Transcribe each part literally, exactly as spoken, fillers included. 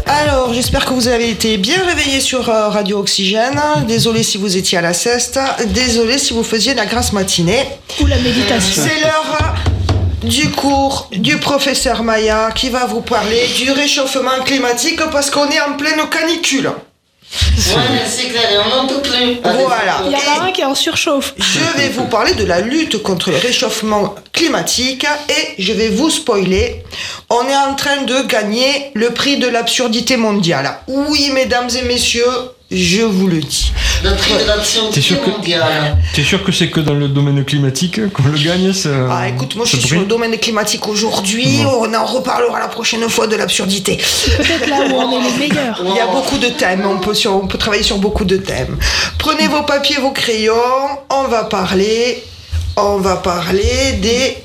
Alors, j'espère que vous avez été bien réveillés sur euh, Radio Oxygène. Désolé si vous étiez à la sieste. Désolé si vous faisiez la grasse matinée. Ou la méditation. C'est l'heure du cours du professeur Maya qui va vous parler du réchauffement climatique parce qu'on est en pleine canicule. Ouais, c'est clair, et on n'en peut plus. Voilà. Il y en a un qui est en surchauffe. Je vais vous parler de la lutte contre le réchauffement climatique et je vais vous spoiler. On est en train de gagner le prix de l'absurdité mondiale. Oui, mesdames et messieurs, je vous le dis. Le prix de l'absurdité mondiale. T'es sûr que c'est que dans le domaine climatique qu'on le gagne ça, Ah, écoute, moi je suis sur le domaine climatique aujourd'hui. Bon. On en reparlera la prochaine fois de l'absurdité. Peut-être là où on est les meilleurs. Il y a beaucoup de thèmes, on peut, sur, on peut travailler sur beaucoup de thèmes. Prenez vos papiers, vos crayons. On va parler, on va parler des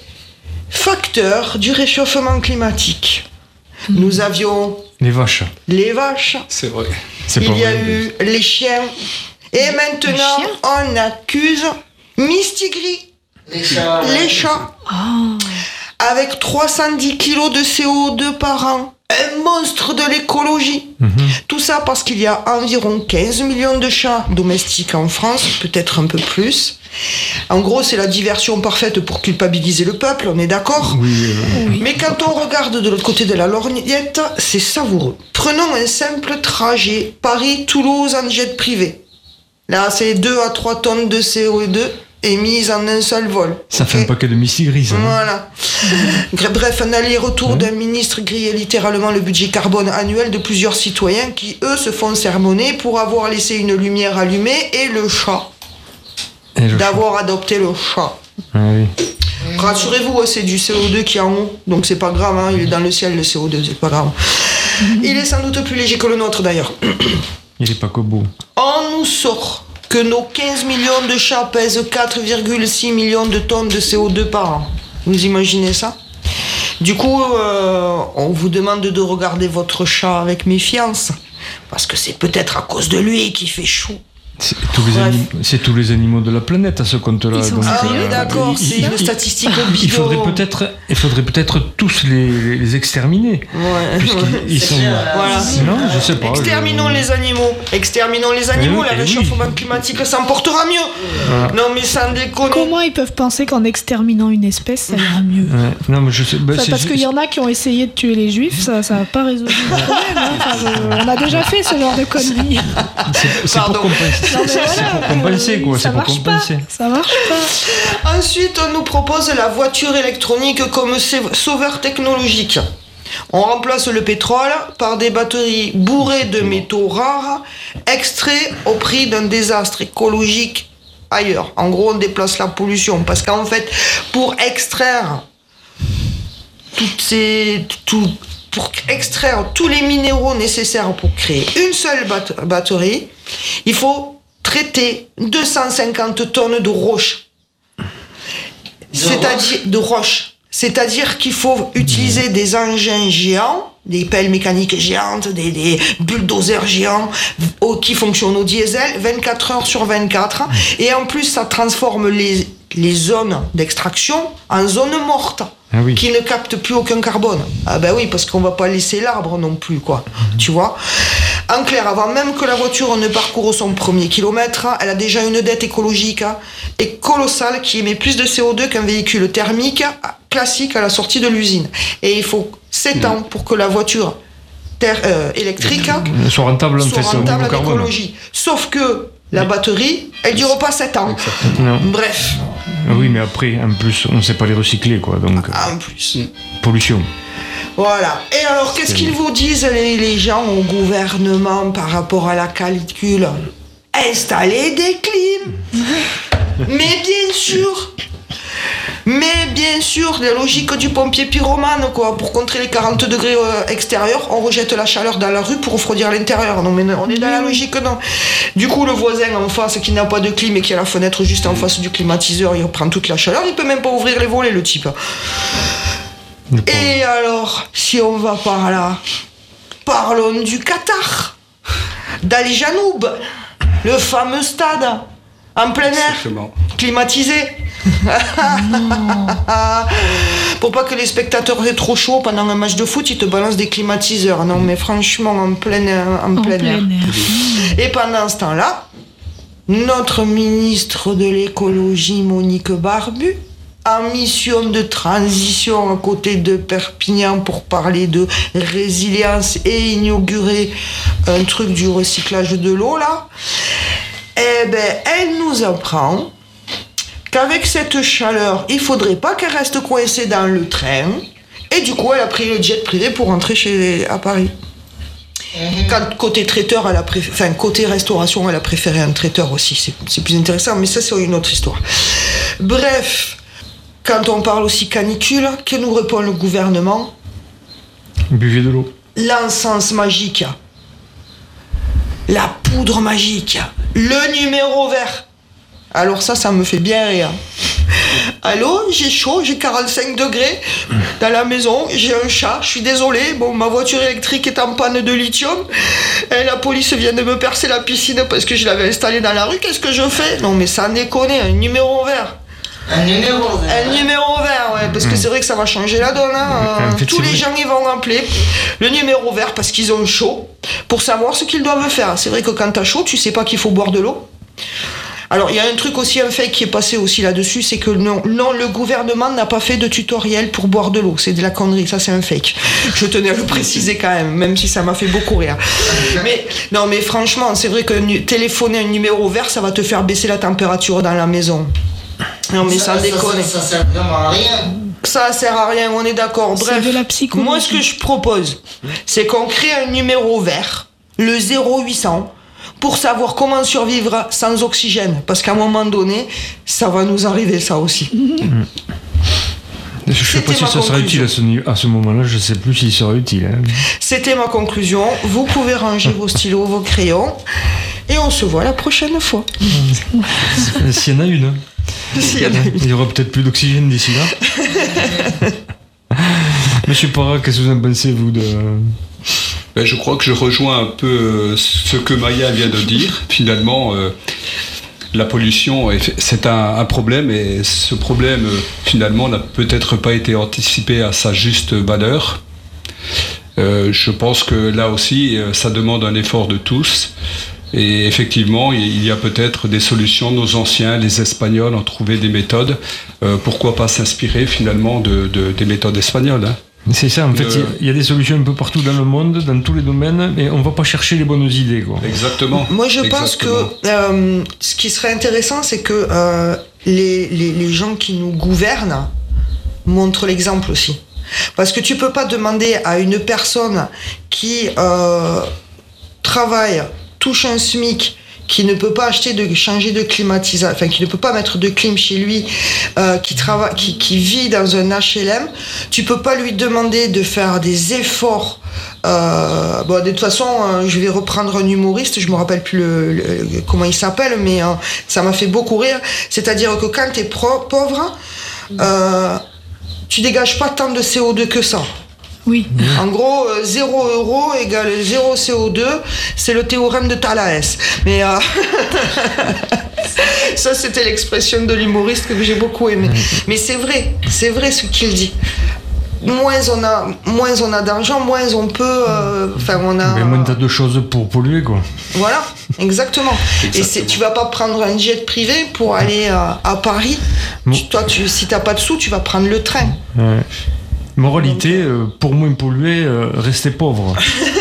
facteurs du réchauffement climatique. Mmh. Nous avions les vaches. Les vaches. C'est vrai. C'est Il y a vrai. eu les chiens. Et maintenant, on accuse Mistigris. Les chats. Les chats. Oh. Avec trois cent dix kilos de C O deux par an. Un monstre de l'écologie. Mmh. Tout ça parce qu'il y a environ quinze millions de chats domestiques en France, peut-être un peu plus. En gros, c'est la diversion parfaite pour culpabiliser le peuple, on est d'accord ? Oui, euh... oui. Mais quand on regarde de l'autre côté de la lorgnette, c'est savoureux. Prenons un simple trajet Paris-Toulouse en jet privé. Là, c'est deux à trois tonnes de C O deux émises en un seul vol. Ça okay. fait un paquet de mistigris. Hein. Voilà. Bref, un aller-retour mmh. d'un ministre grillait littéralement le budget carbone annuel de plusieurs citoyens qui, eux, se font sermonner pour avoir laissé une lumière allumée et le chat. Et le d'avoir chat. adopté le chat. Ah, oui. Rassurez-vous, c'est du C O deux qui est en haut, donc c'est pas grave, hein, il est dans le ciel le C O deux, c'est pas grave. Mmh. Il est sans doute plus léger que le nôtre d'ailleurs. Il est pas que beau. On nous sort que nos quinze millions de chats pèsent quatre virgule six millions de tonnes de C O deux par an. Vous imaginez ça ? Du coup, euh, on vous demande de regarder votre chat avec méfiance, parce que c'est peut-être à cause de lui qu'il fait chaud. C'est tous, les anim... c'est tous les animaux de la planète à ce compte-là. Donc, ah oui, euh, d'accord, il, c'est il, une il, statistique bidon. Il faudrait peut-être, il faudrait peut-être tous les, les exterminer. Ouais. Puisqu'ils sont. Voilà. Non, je sais pas. Exterminons je... les animaux. Exterminons les animaux. Le réchauffement oui. climatique s'emportera mieux. Voilà. Non, mais sans déconner. Comment ils peuvent penser qu'en exterminant une espèce, ça ira mieux ? Ouais. Non, mais je sais. Bah, enfin, parce qu'il y en a qui ont essayé de tuer les juifs, ça, ça n'a pas résolu le problème. Hein. Enfin, je... On a déjà fait ce genre de conneries. C'est, c'est pour compenser. Non, mais voilà, c'est pour compenser, quoi. Ça c'est pour compenser. Pas, ça marche pas. Ensuite, on nous propose la voiture électronique comme sauveur technologique. On remplace le pétrole par des batteries bourrées de métaux rares, extraits au prix d'un désastre écologique ailleurs. En gros, on déplace la pollution. Parce qu'en fait, pour extraire toutes ces... Tout, pour extraire tous les minéraux nécessaires pour créer une seule bat- batterie, il faut traiter deux cent cinquante tonnes de roches. De C'est-à-dire, de roches. C'est-à-dire qu'il faut utiliser des engins géants, des pelles mécaniques géantes, des, des bulldozers géants au, qui fonctionnent au diesel vingt-quatre heures sur vingt-quatre. Et en plus, ça transforme les, les zones d'extraction en zones mortes. Ah oui. Qui ne captent plus aucun carbone. Ah ben oui, parce qu'on va pas laisser l'arbre non plus, quoi. Mmh. Tu vois ? En clair, avant même que la voiture ne parcourt son premier kilomètre, elle a déjà une dette écologique et colossale qui émet plus de C O deux qu'un véhicule thermique classique à la sortie de l'usine. Et il faut sept ans pour que la voiture ter- euh, électrique soit rentable, soit rentable en écologie. Sauf que la batterie, elle dure pas sept ans. Non. Bref. Oui, mais après, en plus, on ne sait pas les recycler, quoi. Donc, en plus. Pollution. Voilà. Et alors, qu'est-ce qu'ils vous disent, les, les gens au gouvernement par rapport à la canicule ? Installer des clims. Mais bien sûr. Mais bien sûr, la logique du pompier pyromane, quoi. Pour contrer les quarante degrés euh, extérieurs, on rejette la chaleur dans la rue pour refroidir l'intérieur. Non, mais on est dans la logique, non. Du coup, le voisin en face qui n'a pas de clim et qui a la fenêtre juste en face du climatiseur, il reprend toute la chaleur, il peut même pas ouvrir les volets, le type. Et alors, si on va par là, parlons du Qatar, d'Al Janoub, le fameux stade en plein air, climatisé. Pour pas que les spectateurs aient trop chaud pendant un match de foot, ils te balancent des climatiseurs. Non, mais franchement, en plein, en En plein plein air. air. Et pendant ce temps-là, notre ministre de l'écologie, Monique Barbu, en mission de transition à côté de Perpignan pour parler de résilience et inaugurer un truc du recyclage de l'eau, là, eh ben, elle nous apprend qu'avec cette chaleur, il faudrait pas qu'elle reste coincée dans le train. Et du coup, elle a pris le jet privé pour rentrer chez, à Paris. Quand côté traiteur, elle a préféré, enfin côté restauration, elle a préféré un traiteur aussi. C'est, c'est plus intéressant, mais ça, c'est une autre histoire. Bref, quand on parle aussi canicule, que nous répond le gouvernement? Buvez de l'eau. L'encens magique, la poudre magique, le numéro vert. Alors ça, ça me fait bien rire. Allô, j'ai chaud, j'ai quarante-cinq degrés dans la maison, j'ai un chat, je suis désolée, bon, ma voiture électrique est en panne de lithium, et la police vient de me percer la piscine parce que je l'avais installée dans la rue, qu'est-ce que je fais? Non mais ça déconne, un numéro vert. Un numéro vert. Un numéro vert, ouais, parce que c'est vrai que ça va changer la donne. Hein. En fait, Tous c'est les vrai. gens ils vont appeler le numéro vert parce qu'ils ont chaud pour savoir ce qu'ils doivent faire. C'est vrai que quand t'as chaud, tu sais pas qu'il faut boire de l'eau. Alors il y a un truc aussi, un fake qui est passé aussi là-dessus, c'est que non, non, le gouvernement n'a pas fait de tutoriel pour boire de l'eau. C'est de la connerie, ça c'est un fake. Je tenais à le préciser quand même, même si ça m'a fait beaucoup rire. Mais non, mais franchement, c'est vrai que nu- téléphoner un numéro vert, ça va te faire baisser la température dans la maison. Non mais ça, ça, déconne. ça, ça sert vraiment à rien. Ça sert à rien, on est d'accord. C'est Bref, de la psychologie. moi ce que je propose, c'est qu'on crée un numéro vert, le zéro huit cents, pour savoir comment survivre sans oxygène. Parce qu'à un moment donné, ça va nous arriver ça aussi. Je sais pas C'était si ma ça sera conclusion. utile à ce, ni- à ce moment-là, je sais plus s'il sera utile. Hein. C'était ma conclusion. Vous pouvez ranger vos stylos, vos crayons. Et on se voit la prochaine fois. S'il y en a une. hein. S'il y en a une. Il y aura peut-être plus d'oxygène d'ici là. Monsieur Parra, qu'est-ce que vous en pensez, vous, de... Ben, je crois que je rejoins un peu euh, ce que Maya vient de dire. Finalement, euh, la pollution, est- c'est un, un problème et ce problème, euh, finalement, n'a peut-être pas été anticipé à sa juste valeur. Euh, je pense que là aussi, euh, ça demande un effort de tous. Et effectivement, il il y a peut-être des solutions. Nos anciens, les Espagnols, ont trouvé des méthodes. Euh, pourquoi pas s'inspirer finalement de, de- des méthodes espagnoles, hein. C'est ça, en fait, Le- il y a des solutions un peu partout dans le monde, dans tous les domaines, mais on va pas chercher les bonnes idées, quoi. Exactement. Moi, je pense que Exactement. euh, ce qui serait intéressant, c'est que euh, les, les, les gens qui nous gouvernent montrent l'exemple aussi. Parce que tu peux pas demander à une personne qui euh, travaille, touche un SMIC, qui ne peut pas acheter de changer de climatisation, enfin qui ne peut pas mettre de clim chez lui, euh, qui travaille, qui, qui vit dans un H L M, tu peux pas lui demander de faire des efforts. Euh, bon, de toute façon, euh, je vais reprendre un humoriste, je me rappelle plus le, le- comment il s'appelle, mais euh, ça m'a fait beaucoup rire. C'est-à-dire que quand t'es pro- pauvre, euh, tu dégages pas tant de C O deux que ça. Oui. En gros, euh, zéro euro égale zéro C O deux, c'est le théorème de Thalès. Mais euh, ça, c'était l'expression de l'humoriste que j'ai beaucoup aimé. Mais c'est vrai, c'est vrai ce qu'il dit. Moins on a, moins on a d'argent, moins on peut. Enfin, euh, on a. Mais moins t'as de choses pour polluer, quoi. Voilà, exactement. Et c'est, tu vas pas prendre un jet privé pour aller à, à Paris. Bon. Tu, toi, tu, si t'as pas de sous, tu vas prendre le train. Ouais. Moralité, euh, pour moins polluer, euh, restez pauvre.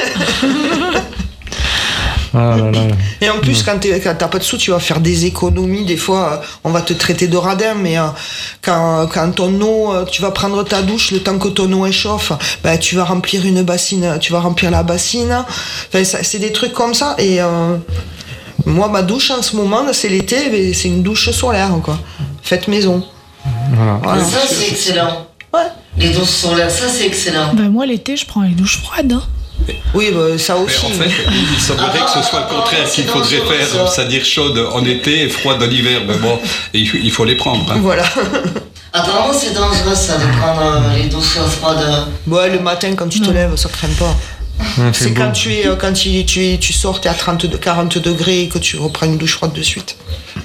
Ah là là. Et en plus, quand, t'es, quand t'as pas de sous, tu vas faire des économies. Des fois, euh, on va te traiter de radin, mais euh, quand, quand ton eau, euh, tu vas prendre ta douche, le temps que ton eau échauffe, bah, tu vas remplir une bassine, tu vas remplir la bassine. Enfin, ça, c'est des trucs comme ça. Et euh, moi, ma douche en ce moment, c'est l'été, mais c'est une douche solaire, quoi. Faite maison. Voilà. Voilà. Ça, c'est excellent. Ouais. Les douches solaires, ça, c'est excellent. Ben moi, l'été, je prends les douches froides. Hein. Oui, bah, ça Mais aussi. en fait, il semblerait que ce soit le contraire qu'il faudrait faire, c'est-à-dire chaude en été et froide en hiver. Mais bon, il faut- il faut les prendre, hein. Voilà. Apparemment, c'est dangereux, ça, de prendre euh, les douches froides. Ouais, le matin, quand tu te Non. lèves, ça craint pas. Ouais, C'est beau. quand tu es, euh, quand tu, tu, es- tu sors, t'es à trente, de- quarante degrés et que tu reprends une douche froide de suite.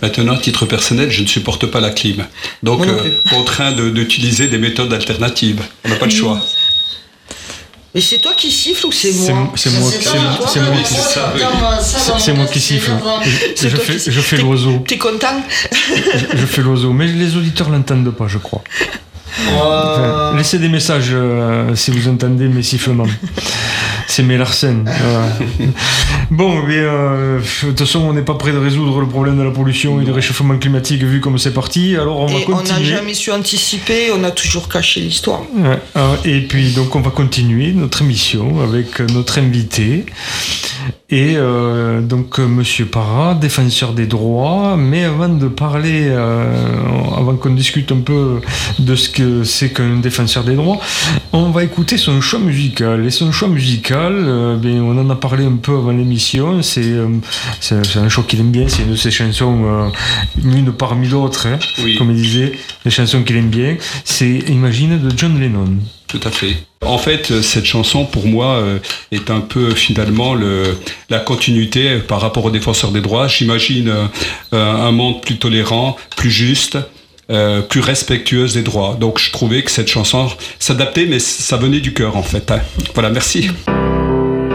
Maintenant, à titre personnel, je ne supporte pas la clim. Donc, Moi non euh, plus. contraint de, d'utiliser des méthodes alternatives. On n'a pas le choix. Mais c'est toi qui siffle ou c'est C'est moi c'est moi, Ça, c'est pas- moi- c'est moi qui c'est ça, oui. Dans- ça, c'est- dans c'est mon moi cas, qui c'est siffle. énervant. Je, je toi fais, qui- je fais t'es- l'oiseau. T'es content? Je, je fais l'oiseau, mais les auditeurs l'entendent pas, je crois. Enfin, laissez des messages euh, si vous entendez mes sifflements. C'est mes Larsen. Voilà. Bon, mais euh, de toute façon, on n'est pas prêt de résoudre le problème de la pollution et du réchauffement climatique vu comme c'est parti. Alors on va Et on n'a continuer. jamais su anticiper, on a toujours caché l'histoire. Ouais, euh, et puis donc on va continuer notre émission avec notre invité et euh, donc euh, Monsieur Parra, défenseur des droits. Mais avant de parler, euh, avant qu'on discute un peu de ce que c'est qu'un défenseur des droits, on va écouter son choix musical. Et son choix musical, euh, bien, on en a parlé un peu avant l'émission. C'est euh, c'est, c'est un choix qu'il aime bien. C'est une de ses chansons, euh, une parmi d'autres, hein, Oui. comme il disait, les chansons qu'il aime bien. C'est Imagine de John Lennon. Tout à fait. En fait, cette chanson, pour moi, euh, est un peu finalement le, la continuité par rapport aux défenseurs des droits. J'imagine euh, un monde plus tolérant, plus juste, euh, plus respectueuse des droits. Donc je trouvais que cette chanson s'adaptait, mais ça venait du cœur en fait. Hein. Voilà, merci.